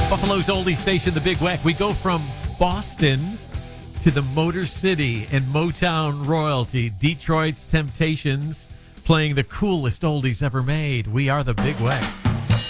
Buffalo's oldie station, the Big Weck. We go from Boston to the Motor City and Motown royalty. Detroit's Temptations playing the coolest oldies ever made. We are the Big Weck.